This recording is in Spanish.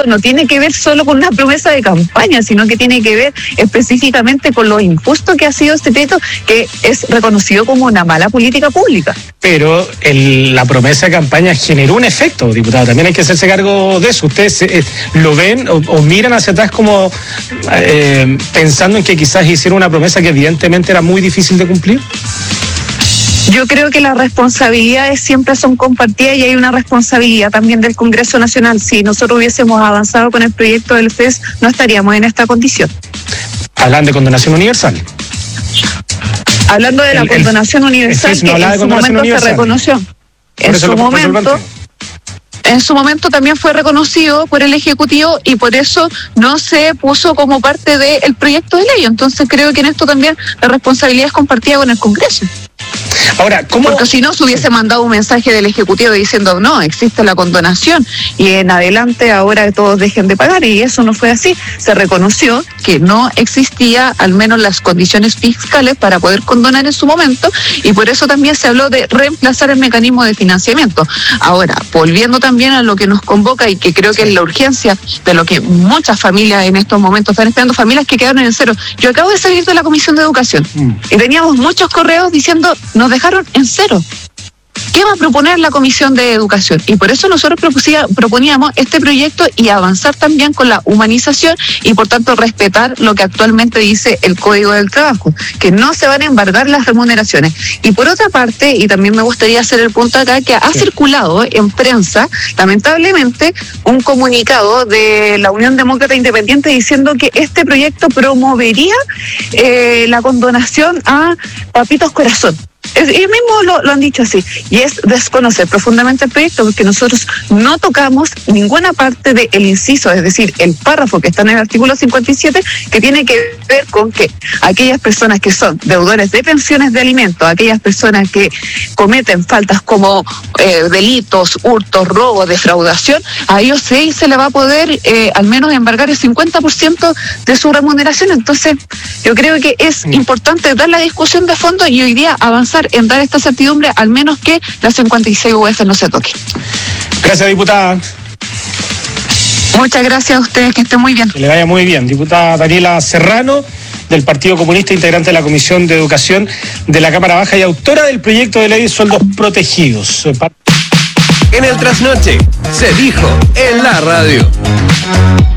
esto no tiene que ver solo con una promesa de campaña, sino que tiene que ver específicamente con lo injusto que ha sido este techo, que es reconocido como una mala política pública. Pero la promesa de campaña generó un efecto, diputado. También hay que hacerse cargo de eso. ¿Ustedes lo ven o miran hacia atrás como pensando en que quizás hicieron una promesa que evidentemente era muy difícil de cumplir? Yo creo que las responsabilidades siempre son compartidas y hay una responsabilidad también del Congreso Nacional. Si nosotros hubiésemos avanzado con el proyecto del FES, no estaríamos en esta condición. Hablan de condonación universal. Hablando de la condonación universal, que en su momento se reconoció. En su momento también fue reconocido por el Ejecutivo y por eso no se puso como parte del proyecto de ley. Entonces creo que en esto también la responsabilidad es compartida con el Congreso. Ahora, ¿cómo? Porque si no, se hubiese mandado un mensaje del Ejecutivo diciendo no, existe la condonación y en adelante ahora todos dejen de pagar, y eso no fue así. Se reconoció que no existía al menos las condiciones fiscales para poder condonar en su momento, y por eso también se habló de reemplazar el mecanismo de financiamiento. Ahora, volviendo también a lo que nos convoca y que creo que es la urgencia de lo que muchas familias en estos momentos están esperando, familias que quedaron en cero. Yo acabo de salir de la Comisión de Educación y teníamos muchos correos diciendo nos dejaron en cero. ¿Qué va a proponer la Comisión de Educación? Y por eso nosotros proponíamos este proyecto y avanzar también con la humanización y por tanto respetar lo que actualmente dice el Código del Trabajo, que no se van a embargar las remuneraciones. Y por otra parte, y también me gustaría hacer el punto acá, que ha circulado en prensa, lamentablemente, un comunicado de la Unión Demócrata Independiente diciendo que este proyecto promovería la condonación a papitos corazón. Ellos mismos lo han dicho así, y es desconocer profundamente el proyecto, porque nosotros no tocamos ninguna parte del inciso, es decir, el párrafo que está en el artículo 57, que tiene que ver con que aquellas personas que son deudores de pensiones de alimentos, aquellas personas que cometen faltas como delitos, hurtos, robo, defraudación, a ellos sí se le va a poder al menos embargar el 50% de su remuneración. Entonces, yo creo que es importante dar la discusión de fondo y hoy día avanzar en dar esta certidumbre, al menos que la 56 UF no se toque. Gracias, diputada. Muchas gracias a ustedes, que estén muy bien. Que le vaya muy bien. Diputada Daniela Serrano, del Partido Comunista, integrante de la Comisión de Educación de la Cámara Baja y autora del proyecto de ley de sueldos protegidos. En el trasnoche se dijo en la radio.